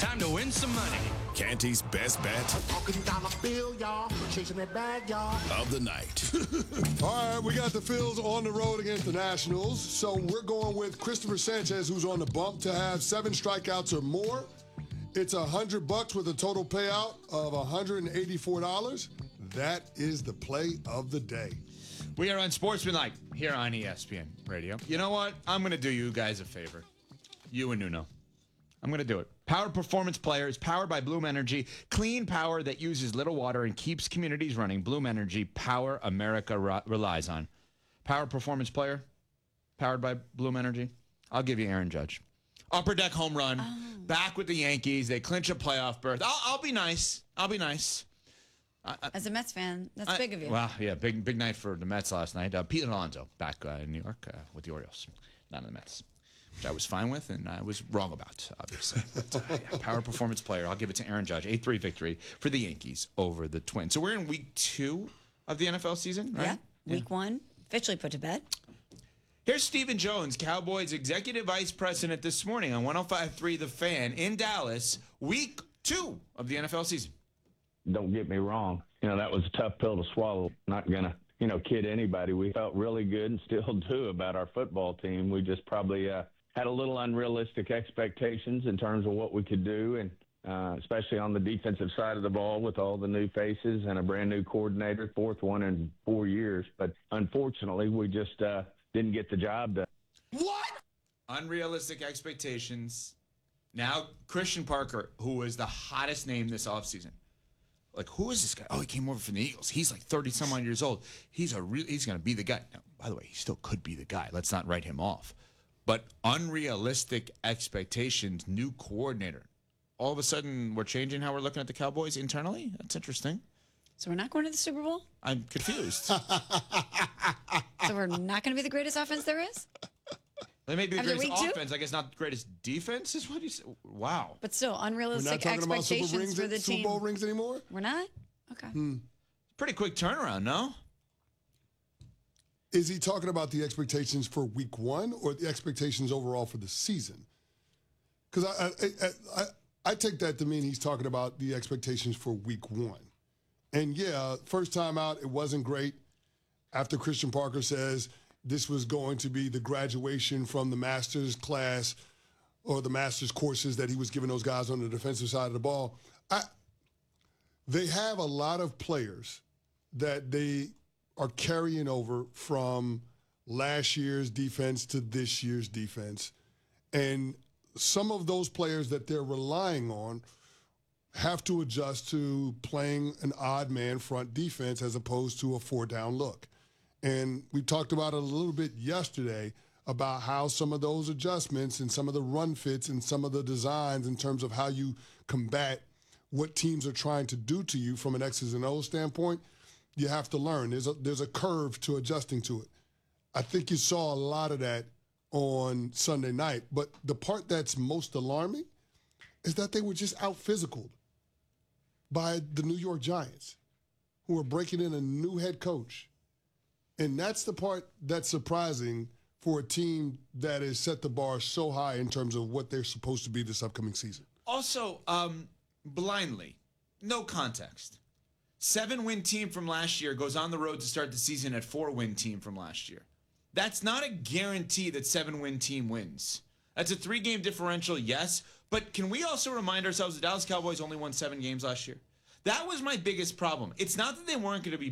Time to win some money. Canty's best bet Talking dollar bill, y'all. Chasing that bag, y'all. of the night. All right, we got the Phils on the road against the Nationals. So we're going with Christopher Sanchez, who's on the bump, to have 7 strikeouts or more. It's $100 with a total payout of $184. That is the play of the day. We are on Sportsmanlike here on ESPN Radio. You know what? I'm going to do you guys a favor. You and Nuno. I'm going to do it. Power Performance Player is powered by Bloom Energy. Clean power that uses little water and keeps communities running. Bloom Energy, power America relies on. Power Performance Player, powered by Bloom Energy. I'll give you Aaron Judge. Upper deck home run. Back with the Yankees. They clinch a playoff berth. I'll be nice. I'll be nice. As a Mets fan, that's big of you. Well, yeah, big night for the Mets last night. Pete Alonso back in New York with the Orioles, not in the Mets, which I was fine with and I was wrong about, obviously. But, yeah, Power Performance Player. I'll give it to Aaron Judge. 8-3 victory for the Yankees over the Twins. So we're in week 2 of the NFL season, right? Yeah, week 1, officially put to bed. Here's Stephen Jones, Cowboys Executive Vice President, this morning on 105.3 The Fan in Dallas, week 2 of the NFL season. Don't get me wrong. That was a tough pill to swallow. Not going to, kid anybody. We felt really good and still do about our football team. We just probably had a little unrealistic expectations in terms of what we could do, and especially on the defensive side of the ball with all the new faces and a brand-new coordinator, 4th one in 4 years. But unfortunately, we just didn't get the job done. What? Unrealistic expectations. Now, Christian Parker, who was the hottest name this offseason. Like, who is this guy? Oh, he came over from the Eagles. He's like 30-some-odd years old. He's going to be the guy. Now, by the way, he still could be the guy. Let's not write him off. But unrealistic expectations, new coordinator. All of a sudden, we're changing how we're looking at the Cowboys internally? That's interesting. So we're not going to the Super Bowl? I'm confused. So we're not going to be the greatest offense there is? They may be the After greatest week 2? offense. I guess not the greatest defense is what you said. Wow. But still, We're not unrealistic talking about expectations for the Super team. Bowl rings anymore? We're not? Okay. Pretty quick turnaround, no? Is he talking about the expectations for week 1 or the expectations overall for the season? Because I take that to mean he's talking about the expectations for week 1. And, yeah, first time out, it wasn't great. After Christian Parker says this was going to be the graduation from the master's class or the master's courses that he was giving those guys on the defensive side of the ball. They have a lot of players that they are carrying over from last year's defense to this year's defense. And some of those players that they're relying on have to adjust to playing an odd man front defense as opposed to a 4-down look. And we talked about it a little bit yesterday about how some of those adjustments and some of the run fits and some of the designs in terms of how you combat what teams are trying to do to you from an X's and O's standpoint, you have to learn. There's a curve to adjusting to it. I think you saw a lot of that on Sunday night. But the part that's most alarming is that they were just out-physicaled by the New York Giants, who are breaking in a new head coach. And that's the part that's surprising for a team that has set the bar so high in terms of what they're supposed to be this upcoming season. Also, blindly, no context. 7-win team from last year goes on the road to start the season at 4-win team from last year. That's not a guarantee that 7-win team wins. That's a 3-game differential, yes. But can we also remind ourselves the Dallas Cowboys only won 7 games last year? That was my biggest problem. It's not that they weren't going to be